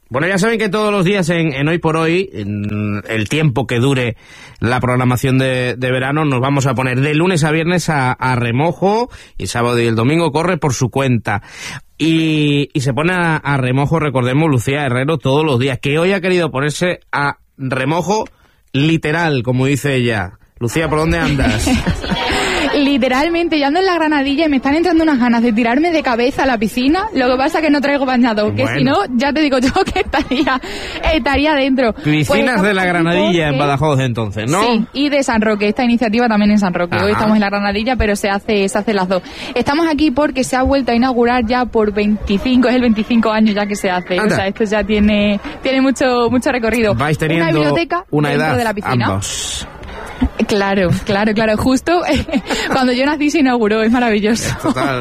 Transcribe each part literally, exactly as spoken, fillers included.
Bueno, ya saben que todos los días en, en Hoy por Hoy, en el tiempo que dure la programación de, de verano, nos vamos a poner de lunes a viernes a, a remojo, y el sábado y el domingo corre por su cuenta. Y, y se pone a, a remojo, recordemos, Lucía Herrero todos los días, que hoy ha querido ponerse a remojo literal, como dice ella. Lucía, ¿por dónde andas? Literalmente, yo ando en la Granadilla y me están entrando unas ganas de tirarme de cabeza a la piscina. Lo que pasa es que no traigo bañador, bueno. Que si no, ya te digo yo que estaría estaría dentro. Piscinas pues de la Granadilla porque... en Badajoz, entonces, ¿no? Sí, y de San Roque. Esta iniciativa también en San Roque. Ajá. Hoy estamos en la Granadilla, pero se hace se hace las dos. Estamos aquí porque se ha vuelto a inaugurar ya por veinticinco, es el veinticinco años ya que se hace. Anda. O sea, esto ya tiene tiene mucho mucho recorrido. Vais teniendo una biblioteca una dentro edad, de la piscina. Ambos. Claro, claro, claro. Justo cuando yo nací se inauguró, es maravilloso. Total.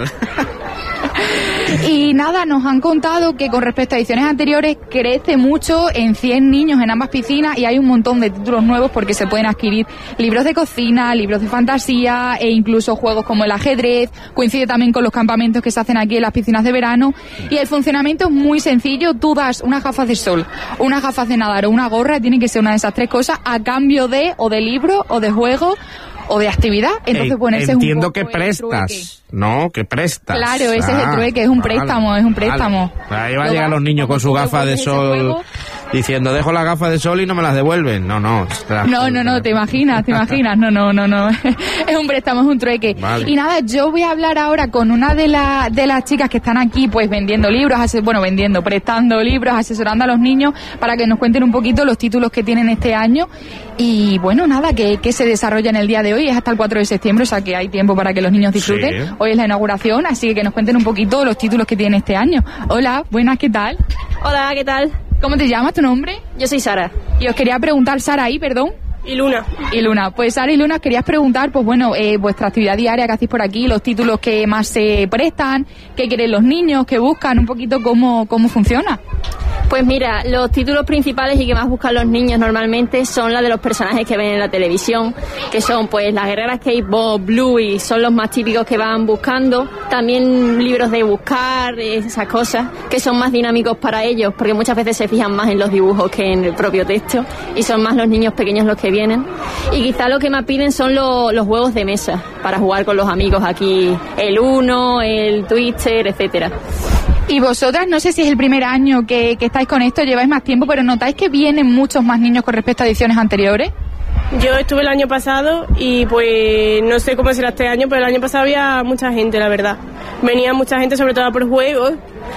Y nada, nos han contado que con respecto a ediciones anteriores crece mucho en cien niños en ambas piscinas y hay un montón de títulos nuevos porque se pueden adquirir libros de cocina, libros de fantasía e incluso juegos como el ajedrez. Coincide también con los campamentos que se hacen aquí en las piscinas de verano y el funcionamiento es muy sencillo. Tú das unas gafas de sol, unas gafas de nadar o una gorra, tiene que ser una de esas tres cosas a cambio de o de libro o de juego o de actividad. Entonces, eh, bueno, ese entiendo es un que prestas, ¿no? Que prestas. Claro, ese ah, es el trueque, es un vale, préstamo, es un préstamo. Vale. Ahí van a llegar los niños con su gafa de sol diciendo, dejo las gafas de sol y no me las devuelven. No, no. No, no, no, te imaginas, te imaginas. No, no, no, no. Es un préstamo, es un trueque. Vale. Y nada, yo voy a hablar ahora con una de, la, de las chicas que están aquí, pues vendiendo libros, bueno, vendiendo, prestando libros, asesorando a los niños para que nos cuenten un poquito los títulos que tienen este año. Y bueno, nada, que, que se desarrolla en el día de hoy, es hasta el cuatro de septiembre, o sea que hay tiempo para que los niños disfruten. Sí. Hoy es la inauguración, así que nos cuenten un poquito los títulos que tienen este año. Hola, buenas, ¿qué tal? Hola, ¿qué tal? ¿Cómo te llamas, tu nombre? Yo soy Sara. Y os quería preguntar, Sara, ahí, perdón. Y Luna. Y Luna. Pues Sara y Luna, os querías preguntar, pues bueno, eh, vuestra actividad diaria que hacéis por aquí, los títulos que más se prestan, qué quieren los niños, qué buscan, un poquito cómo, cómo funciona. Pues mira, los títulos principales y que más buscan los niños normalmente son la de los personajes que ven en la televisión, que son pues las guerreras Kate, Bob, Bluey, son los más típicos que van buscando. También libros de buscar, esas cosas, que son más dinámicos para ellos, porque muchas veces se fijan más en los dibujos que en el propio texto, y son más los niños pequeños los que vienen. Y quizá lo que más piden son lo, los juegos de mesa, para jugar con los amigos aquí, el Uno, el Twister, etcétera. Y vosotras, no sé si es el primer año que, que estáis con esto, lleváis más tiempo, pero ¿notáis que vienen muchos más niños con respecto a ediciones anteriores? Yo estuve el año pasado y pues no sé cómo será este año, pero el año pasado había mucha gente, la verdad. Venía mucha gente, sobre todo por juegos,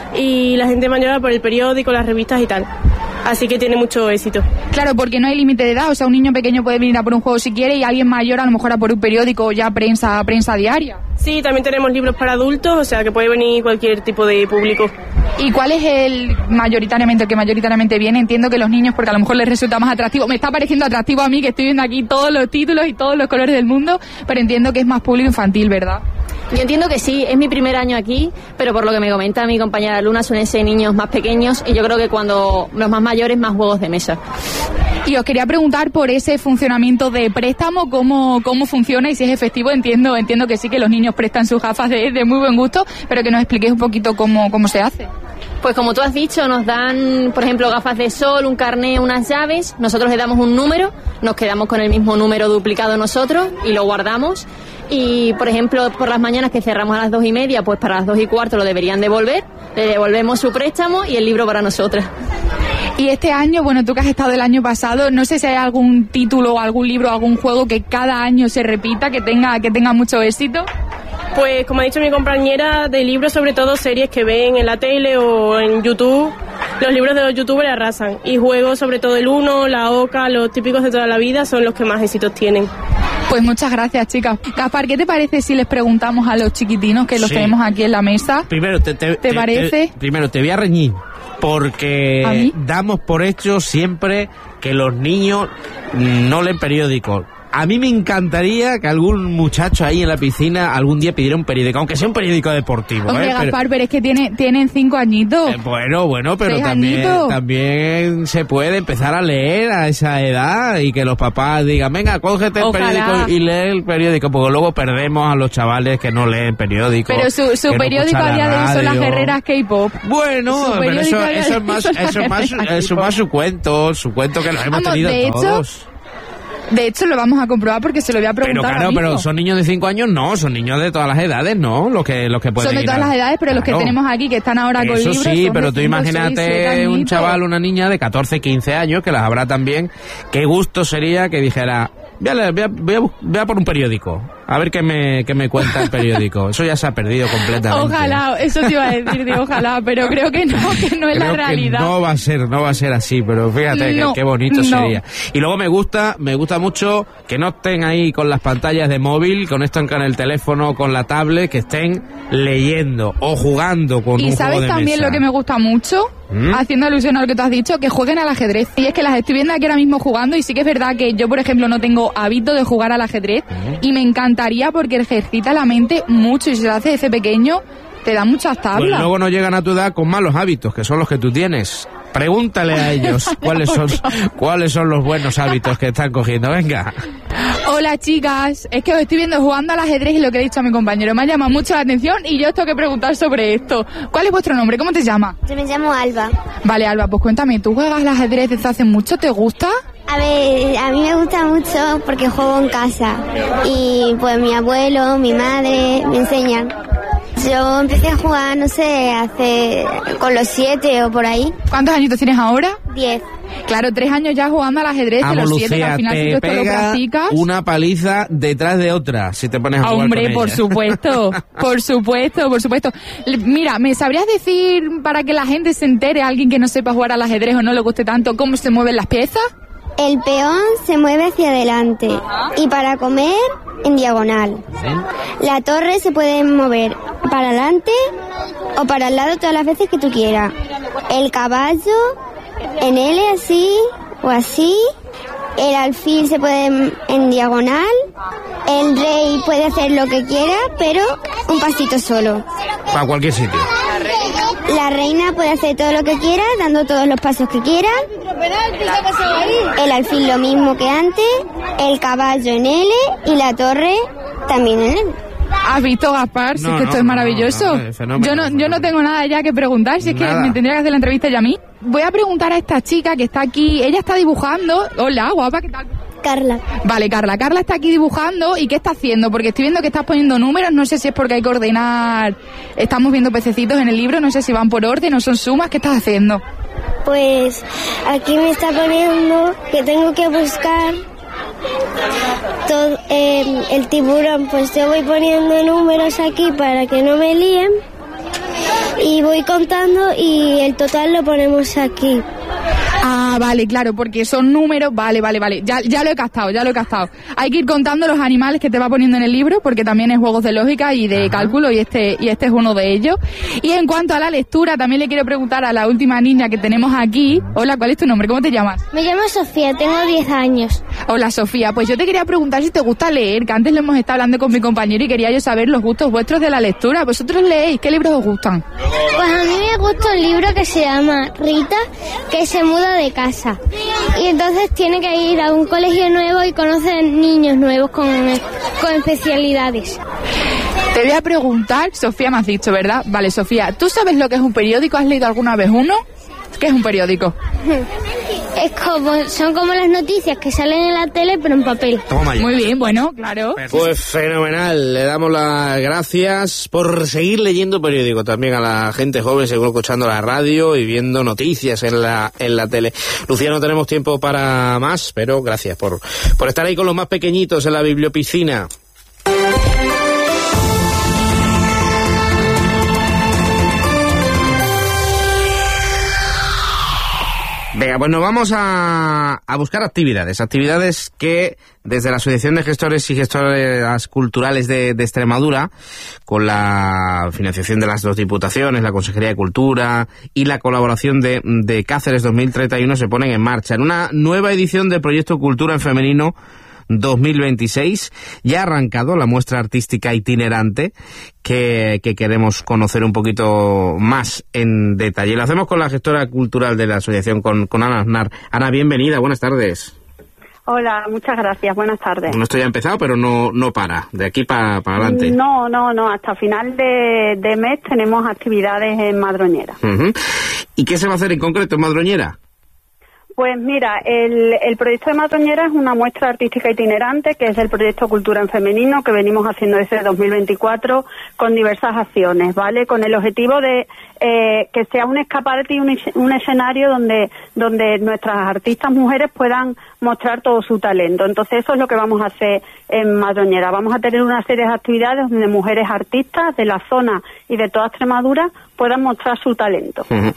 y la gente mayor por el periódico, las revistas y tal. Así que tiene mucho éxito. Claro, porque no hay límite de edad, o sea, un niño pequeño puede venir a por un juego si quiere y alguien mayor a lo mejor a por un periódico o ya prensa, prensa diaria. Sí, también tenemos libros para adultos, o sea que puede venir cualquier tipo de público. ¿Y cuál es el mayoritariamente, el que mayoritariamente viene? Entiendo que los niños, porque a lo mejor les resulta más atractivo. Me está pareciendo atractivo a mí, que estoy viendo aquí todos los títulos y todos los colores del mundo, pero entiendo que es más público infantil, ¿verdad? Yo entiendo que sí, es mi primer año aquí, pero por lo que me comenta mi compañera Luna, suelen ser niños más pequeños y yo creo que cuando los más mayores, más juegos de mesa. Y os quería preguntar por ese funcionamiento de préstamo, cómo, cómo funciona y si es efectivo. Entiendo entiendo que sí, que los niños prestan sus gafas de, de muy buen gusto, pero que nos expliquéis un poquito cómo, cómo se hace. Pues como tú has dicho, nos dan, por ejemplo, gafas de sol, un carné, unas llaves, nosotros le damos un número, nos quedamos con el mismo número duplicado nosotros y lo guardamos. Y, por ejemplo, por las mañanas que cerramos a las dos y media, pues para las dos y cuarto lo deberían devolver, le devolvemos su préstamo y el libro para nosotras. Y este año, bueno, tú que has estado el año pasado, no sé si hay algún título, algún libro, algún juego que cada año se repita, que tenga, que tenga mucho éxito. Pues como ha dicho mi compañera, de libros, sobre todo series que ven en la tele o en YouTube, los libros de los youtubers arrasan. Y juegos, sobre todo el Uno, la Oca, los típicos de toda la vida, son los que más éxitos tienen. Pues muchas gracias, chicas. Gaspar, ¿qué te parece si les preguntamos a los chiquitinos que los sí. tenemos aquí en la mesa? Primero, ¿te, te, ¿Te te parece? Te, primero, te voy a reñir, porque damos por hecho siempre que los niños no leen periódicos. a mí me encantaría que algún muchacho ahí en la piscina algún día pidiera un periódico, aunque sea un periódico deportivo. Hombre, ¿eh? Gaspar, pero, pero es que tiene, tienen cinco añitos. Eh, bueno, bueno, pero Seis también, añitos. también se puede empezar a leer a esa edad y que los papás digan, venga, cógete el Ojalá. periódico y lee el periódico, porque luego perdemos a los chavales que no leen periódico. Pero su, su que no periódico escuchan a día la de hoy son las radio. guerreras K-pop. Bueno, Su pero periódico eso, a día eso de es más, hoy son eso es más, las eso es más su cuento, su cuento que lo hemos Vamos, tenido de hecho, todos. De hecho, lo vamos a comprobar porque se lo voy a Pero preguntar claro, ahora mismo. pero son niños de cinco años, no, son niños de todas las edades, ¿no? Los que, los que pueden Son de ir todas a- las edades, pero los que Claro. tenemos aquí, que están ahora con Eso libros... sí, son pero de tú cinco, seis, siete imagínate un añitos. chaval, una niña de catorce, quince años, que las habrá también. Qué gusto sería que dijera, voy a, leer, voy a, voy a, bus- voy a por un periódico, a ver qué me, qué me cuenta el periódico. Eso ya se ha perdido completamente. Ojalá, eso te iba a decir, de ojalá, pero creo que no, que no es Creo la que realidad. no va a ser, no va a ser así, pero fíjate No, que, qué bonito no. sería. Y luego me gusta, me gusta mucho que no estén ahí con las pantallas de móvil, con esto con el teléfono, con la tablet, que estén leyendo o jugando con Y un sabes juego de también mesa. lo que me gusta mucho, ¿Mm? haciendo alusión a lo que tú has dicho, que jueguen al ajedrez. Y es que las estoy viendo aquí ahora mismo jugando y sí que es verdad que yo, por ejemplo, no tengo hábito de jugar al ajedrez y me encantaría porque ejercita la mente mucho y si se hace desde pequeño te da muchas Pues tablas. luego no llegan a tu edad con malos hábitos, que son los que tú tienes. Pregúntale a ellos cuáles son, cuáles son los buenos hábitos que están cogiendo. Venga. Hola chicas, es que os estoy viendo jugando al ajedrez y lo que he dicho a mi compañero me ha llamado mucho la atención y yo os tengo que preguntar sobre esto. ¿Cuál es vuestro nombre? ¿Cómo te llamas? Yo me llamo Alba. Vale, Alba, pues cuéntame, ¿tú juegas al ajedrez desde hace mucho? ¿Te gusta? A ver, a mí me gusta mucho porque juego en casa y pues mi abuelo, mi madre me enseñan. Yo empecé a jugar, no sé, hace con los siete o por ahí, ¿Cuántos añitos tienes ahora? diez. Claro, tres años ya jugando al ajedrez de Vamos, los siete, que Lucía, al final si tú te esto lo pega practicas... una paliza detrás de otra si te pones a jugar Hombre, con por ella. supuesto, por supuesto, por supuesto. L- Mira, ¿me sabrías decir, para que la gente se entere, alguien que no sepa jugar al ajedrez o no le guste tanto, cómo se mueven las piezas? El peón se mueve hacia adelante y para comer en diagonal. La torre se puede mover para adelante o para el lado todas las veces que tú quieras. El caballo en L así o así. El alfil se puede en, en diagonal. El rey puede hacer lo que quiera, pero un pasito solo. Para cualquier sitio. La reina puede hacer todo lo que quiera, dando todos los pasos que quiera. El alfil lo mismo que antes. El caballo en L y la torre también en L. ¿Has visto, Gaspar? Si No, es que no, esto es no, maravilloso. no, no, fenómeno, yo, no, yo no fenómeno. tengo nada ya que preguntar, si es que Nada. me tendría que hacer la entrevista ya a mí. Voy a preguntar a esta chica que está aquí. Ella está dibujando. Hola, guapa, ¿qué tal? Carla. Vale, Carla. Carla está aquí dibujando. ¿Y qué está haciendo? Porque estoy viendo que estás poniendo números. No sé si es porque hay que ordenar. Estamos viendo pececitos en el libro. No sé si van por orden o son sumas. ¿Qué estás haciendo? Pues aquí me está poniendo que tengo que buscar todo, eh, el tiburón. Pues yo voy poniendo números aquí para que no me líen y voy contando y el total lo ponemos aquí. Ah, vale, claro, porque son números. Vale, vale, vale. Ya, ya lo he captado, ya lo he captado. Hay que ir contando los animales que te va poniendo en el libro, porque también es juegos de lógica y de Ajá. cálculo, y este, y este es uno de ellos. Y en cuanto a la lectura, también le quiero preguntar a la última niña que tenemos aquí. Hola, ¿cuál es tu nombre? ¿Cómo te llamas? Me llamo Sofía, tengo diez años. Hola, Sofía. Pues yo te quería preguntar si te gusta leer, que antes lo hemos estado hablando con mi compañero y quería yo saber los gustos vuestros de la lectura. ¿Vosotros leéis? ¿Qué libros os gustan? Pues a mí me gusta un libro que se llama Rita, que se muda de casa. Y entonces tiene que ir a un colegio nuevo y conoce niños nuevos con, con especialidades. Te voy a preguntar, Sofía me has dicho, ¿verdad? Vale, Sofía, ¿tú sabes lo que es un periódico? ¿Has leído alguna vez uno? ¿Qué es un periódico? Es como, son como las noticias que salen en la tele, pero en papel. Toma ya. Muy bien, bueno, claro. Pues fenomenal, le damos las gracias por seguir leyendo periódico también a la gente joven, seguro escuchando la radio y viendo noticias en la en la tele. Lucía, no tenemos tiempo para más, pero gracias por, por estar ahí con los más pequeñitos en la bibliopiscina. Venga, pues nos vamos a, a buscar actividades, actividades que desde la Asociación de Gestores y Gestoras Culturales de, de Extremadura, con la financiación de las dos diputaciones, la Consejería de Cultura y la colaboración de, de Cáceres dos mil treinta y uno, se ponen en marcha en una nueva edición del proyecto Cultura en Femenino dos mil veintiséis. Ya ha arrancado la muestra artística itinerante que, que queremos conocer un poquito más en detalle. Lo hacemos con la gestora cultural de la asociación, con, con Ana Aznar. Ana, bienvenida, buenas tardes. Hola, muchas gracias, buenas tardes. Bueno, esto ya ha empezado, pero no no para, de aquí para pa adelante. No, no, no, hasta final de, de mes tenemos actividades en Madroñera. Uh-huh. ¿Y qué se va a hacer en concreto en Madroñera? Pues mira, el, el proyecto de Madroñera es una muestra artística itinerante, que es el proyecto Cultura en Femenino, que venimos haciendo desde dos mil veinticuatro con diversas acciones, ¿vale? Con el objetivo de eh, que sea un escaparate y un, un escenario donde, donde nuestras artistas mujeres puedan mostrar todo su talento. Entonces eso es lo que vamos a hacer en Madroñera. Vamos a tener una serie de actividades donde mujeres artistas de la zona y de toda Extremadura puedan mostrar su talento. Uh-huh.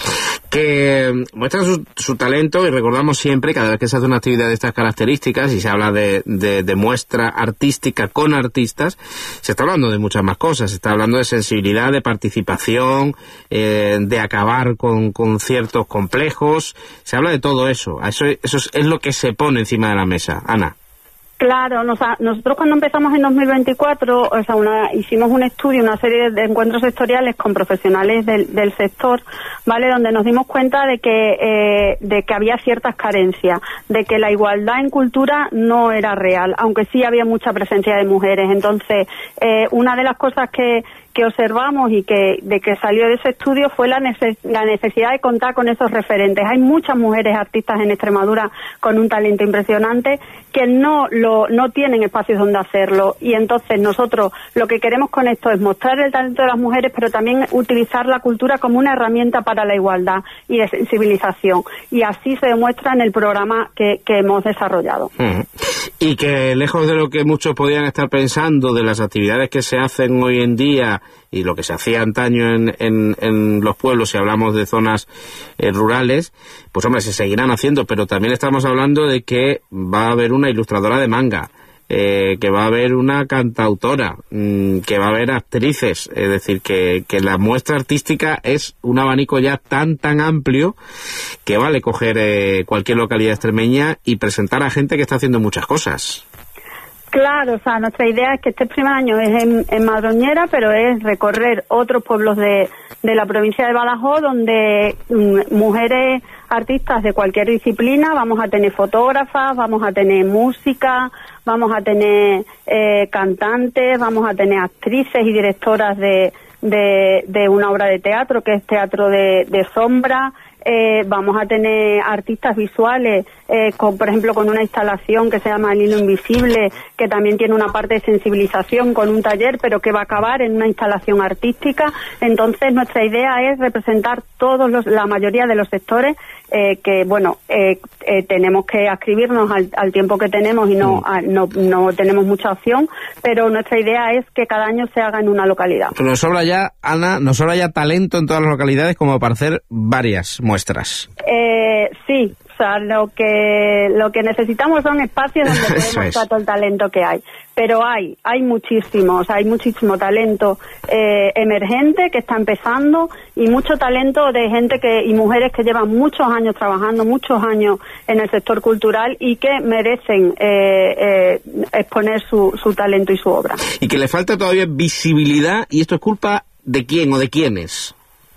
Que muestran su, su talento, y recordamos siempre, cada vez que se hace una actividad de estas características y se habla de, de, de muestra artística con artistas, se está hablando de muchas más cosas. Se está hablando de sensibilidad, de participación, eh, de acabar con, con ciertos complejos. Se habla de todo eso. Eso, eso es, es lo que se pone encima de la mesa. Ana. Claro, nos ha, nosotros cuando empezamos en dos mil veinticuatro, o sea, una, hicimos un estudio, una serie de encuentros sectoriales con profesionales del, del sector, ¿vale? Donde nos dimos cuenta de que, eh, de que había ciertas carencias, de que la igualdad en cultura no era real, aunque sí había mucha presencia de mujeres. Entonces, eh, una de las cosas que que observamos y que de que salió de ese estudio fue la, neces la necesidad de contar con esos referentes. Hay muchas mujeres artistas en Extremadura con un talento impresionante que no lo no tienen espacios donde hacerlo, y entonces nosotros lo que queremos con esto es mostrar el talento de las mujeres, pero también utilizar la cultura como una herramienta para la igualdad y de sensibilización, y así se demuestra en el programa que, que hemos desarrollado. Uh-huh. Y que lejos de lo que muchos podían estar pensando de las actividades que se hacen hoy en día y lo que se hacía antaño en, en, en los pueblos, si hablamos de zonas eh, rurales, pues hombre, se seguirán haciendo, pero también estamos hablando de que va a haber una ilustradora de manga, eh, que va a haber una cantautora, mmm, que va a haber actrices, es decir, que, que la muestra artística es un abanico ya tan, tan amplio que vale coger eh, cualquier localidad extremeña y presentar a gente que está haciendo muchas cosas. Claro, o sea, nuestra idea es que este primer año es en, en Madroñera, pero es recorrer otros pueblos de, de la provincia de Badajoz, donde mm, mujeres artistas de cualquier disciplina, vamos a tener fotógrafas, vamos a tener música, vamos a tener eh, cantantes, vamos a tener actrices y directoras de, de, de una obra de teatro, que es Teatro de, de Sombra. Eh, vamos a tener artistas visuales, eh, con, por ejemplo, con una instalación que se llama El Hilo Invisible, que también tiene una parte de sensibilización con un taller, pero que va a acabar en una instalación artística. Entonces, nuestra idea es representar todos los, la mayoría de los sectores, eh, que, bueno, eh, eh, tenemos que adscribirnos al, al tiempo que tenemos y no, a, no, no tenemos mucha opción, pero nuestra idea es que cada año se haga en una localidad. Pero nos sobra ya, Ana, nos sobra ya talento en todas las localidades como para hacer varias muestras. Eh, sí, o sea, lo que lo que necesitamos son espacios donde podemos mostrar todo el talento que hay. Pero hay, hay muchísimo, o sea, hay muchísimo talento eh, emergente que está empezando, y mucho talento de gente que y mujeres que llevan muchos años trabajando, muchos años en el sector cultural, y que merecen eh, eh, exponer su, su talento y su obra. Y que le falta todavía visibilidad, y esto es culpa de quién o de quiénes.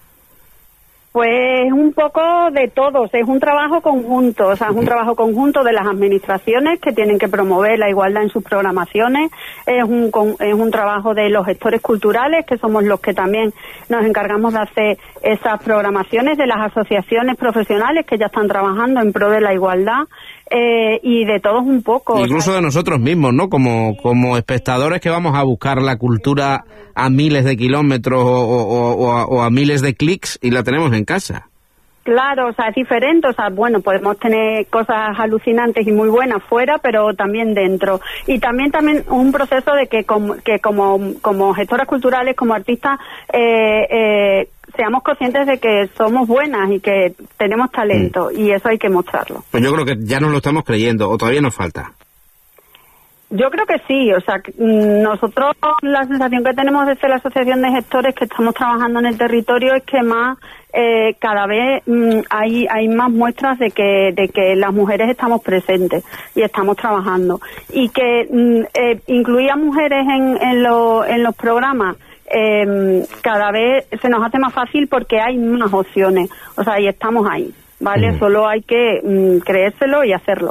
Pues un poco de todos, es un trabajo conjunto, o sea, es un trabajo conjunto de las administraciones que tienen que promover la igualdad en sus programaciones, es un, es un trabajo de los gestores culturales, que somos los que también nos encargamos de hacer esas programaciones, de las asociaciones profesionales que ya están trabajando en pro de la igualdad, eh, y de todos un poco. Incluso de nosotros mismos, ¿no? Como, como espectadores que vamos a buscar la cultura a miles de kilómetros o, o, o, a, o a miles de clics y la tenemos en casa. Claro, o sea, es diferente, o sea, bueno, podemos tener cosas alucinantes y muy buenas fuera, pero también dentro. Y también también un proceso de que como, que como, como gestoras culturales, como artistas, eh, eh, seamos conscientes de que somos buenas y que tenemos talento, mm. y eso hay que mostrarlo. Pues yo creo que ya nos lo estamos creyendo, o todavía nos falta. Yo creo que sí, o sea, nosotros la sensación que tenemos desde la Asociación de Gestores que estamos trabajando en el territorio es que más eh, cada vez mm, hay hay más muestras de que de que las mujeres estamos presentes y estamos trabajando y que mm, eh, incluir a mujeres en en, lo, en los programas eh, cada vez se nos hace más fácil porque hay más opciones, o sea, y estamos ahí, ¿vale? Mm. Solo hay que mm, creérselo y hacerlo.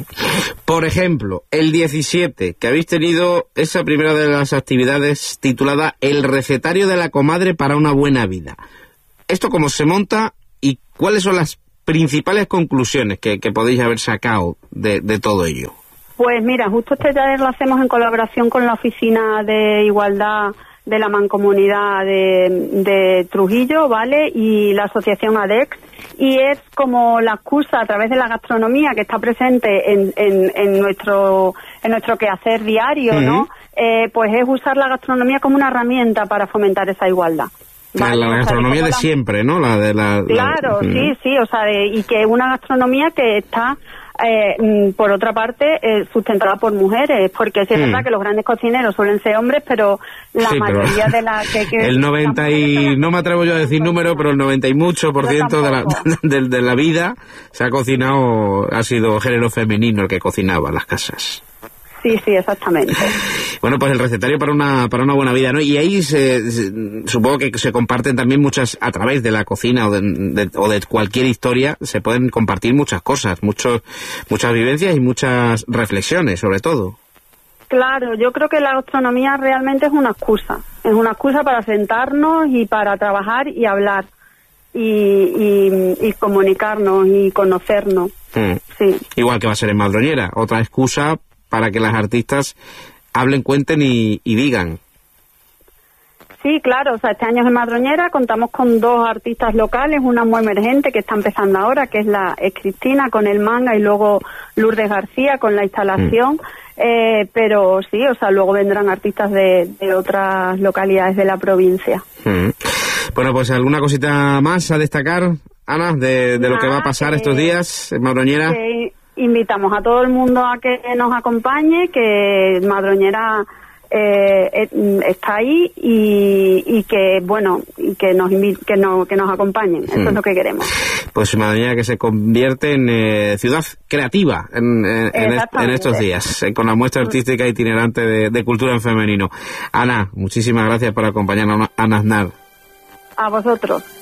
Por ejemplo, el diecisiete, que habéis tenido esa primera de las actividades titulada El recetario de la comadre para una buena vida. ¿Esto cómo se monta y cuáles son las principales conclusiones que, que podéis haber sacado de, de todo ello? Pues mira, justo este taller lo hacemos en colaboración con la Oficina de Igualdad de la Mancomunidad de, de Trujillo, ¿vale? Y la Asociación ADEX. Y es como la excusa a través de la gastronomía que está presente en, en, en nuestro en nuestro quehacer diario, uh-huh. ¿no? Eh, pues es usar la gastronomía como una herramienta para fomentar esa igualdad. ¿Vale? La, la gastronomía o sea, de la... siempre, ¿no? La de la, claro, la... sí, sí, o sea, de, y que es una gastronomía que está Eh, por otra parte, eh, sustentada por mujeres, porque sí es mm. verdad que los grandes cocineros suelen ser hombres, pero la sí, mayoría pero de la que, que el noventa y no me atrevo yo a decir número, pero el noventa y mucho por ciento de la, de, de la vida se ha cocinado, ha sido género femenino el que cocinaba en las casas. Sí, sí, exactamente. Bueno, pues el recetario para una para una buena vida, ¿no? Y ahí se, se, supongo que se comparten también muchas, a través de la cocina o de, de, o de cualquier historia, se pueden compartir muchas cosas, muchos muchas vivencias y muchas reflexiones, sobre todo. Claro, yo creo que la gastronomía realmente es una excusa. Es una excusa para sentarnos y para trabajar y hablar y, y, y comunicarnos y conocernos. Mm. Sí. Igual que va a ser en Madroñera, otra excusa para que las artistas hablen, cuenten y, y digan. Sí, claro, o sea, este año en Madroñera contamos con dos artistas locales, una muy emergente que está empezando ahora, que es la es Cristina con el manga, y luego Lourdes García con la instalación, mm. eh, pero sí, o sea, luego vendrán artistas de, de otras localidades de la provincia. Mm. Bueno, pues alguna cosita más a destacar, Ana, de, de lo que va a pasar eh, estos días en Madroñera. Eh, Invitamos a todo el mundo a que nos acompañe, que Madroñera eh, está ahí y, y que bueno y que nos invi- que, no, que nos acompañen. Eso hmm. es lo que queremos. Pues Madroñera que se convierte en eh, ciudad creativa en, en, en, est- en estos días, eh, con la muestra artística itinerante de, de cultura en femenino. Ana, muchísimas gracias por acompañarnos. Ana Aznar. A vosotros.